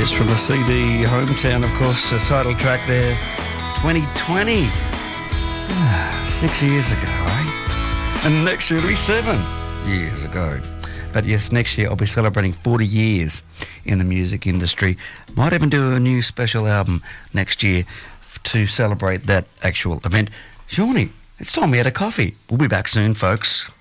Yes, from the CD Hometown, of course, the title track there, 2020. 6 years ago, eh? And next year it'll be 7 years ago. But yes, next year I'll be celebrating 40 years in the music industry. Might even do a new special album next year to celebrate that actual event. Shawnee, it's time we had a coffee. We'll be back soon, folks.